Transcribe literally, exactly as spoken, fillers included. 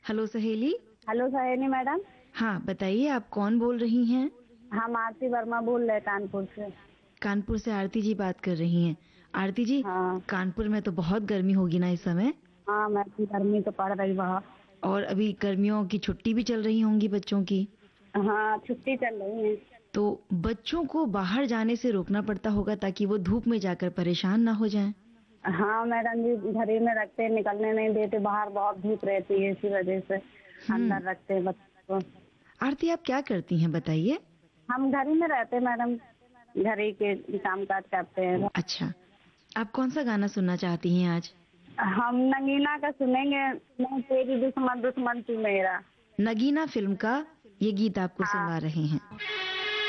Hello सहेली। Hello सहेली madam. हाँ बताइए, आप कौन बोल रही हैं? हम आरती वर्मा बोल रहे कानपुर से। कानपुर से आरती जी बात कर रही हैं। आरती जी, हाँ कानपुर में तो बहुत गर्मी होगी ना इस समय? हाँ मैडम, गर्मी तो पड़ रही बहुत। और अभी गर्मियों की छुट्टी भी चल रही होंगी बच्चों की। हाँ छुट्टी चल रही है। तो बच्चों को बाहर जाने से रोकना पड़ता होगा ताकि वो धूप में जाकर परेशान ना हो जाएं। हाँ मैडम जी, घर ही में रखते, निकलने नहीं देते, बाहर बहुत धूप रहती है, इसी वजह से हम्म। अंदर रखते हैं बच्चों को। आरती, आप क्या करती हैं बताइए? हम घर ही में रहते मैडम, घर ही के काम काज करते हैं। अच्छा, आप कौन सा गाना सुनना चाहती हैं आज? हम नगीना का सुनेंगे, मैं तेरी दुश्मन दुश्मन तू मेरा। नगीना फिल्म का ये गीत आपको हाँ सुनवा रहे हैं।